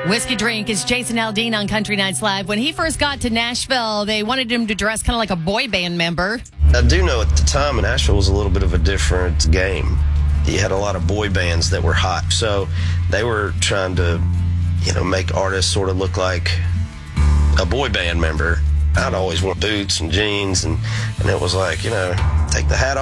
Whiskey Drink is Jason Aldean on Country Nights Live. When he first got to Nashville, they wanted him to dress kind of like a boy band member. I do know at the time, Nashville was a little bit of a different game. You had a lot of boy bands that were hot, so they were trying to, make artists sort of look like a boy band member. I'd always worn boots and jeans, and it was like, take the hat